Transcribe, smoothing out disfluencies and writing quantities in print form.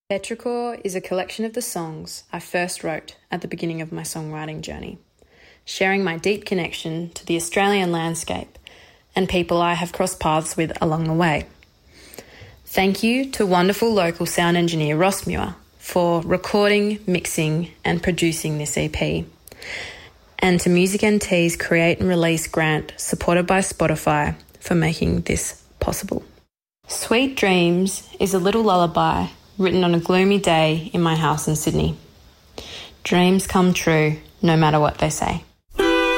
Petrichor is a collection of the songs I first wrote at the beginning of my songwriting journey, sharing my deep connection to the Australian landscape and people I have crossed paths with along the way. Thank you to wonderful local sound engineer Ross Muir for recording, mixing and producing this EP, and to Music NT's Create and Release grant supported by Spotify for making this possible. Sweet Dreams is a little lullaby written on a gloomy day in my house in Sydney. Dreams come true no matter what they say.